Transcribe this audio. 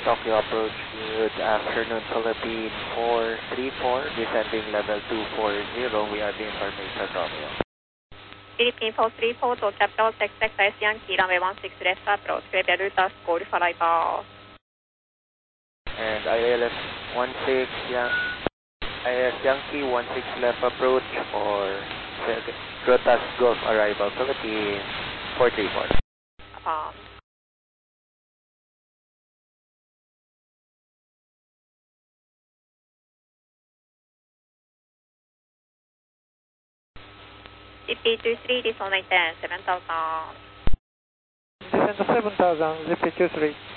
Tokyo approach, good afternoon, Philippine 434, descending level 240, we have the information Romeo. Philippine 434 to Capital 66 Yankee, runway 16 left approach, clear route score for arrival. And ILS 16, ILS Yankee 16 left approach or Rotas Gulf arrival, Philippine 434. CP23, this on 7,000. Descend to 7,000, ZP23.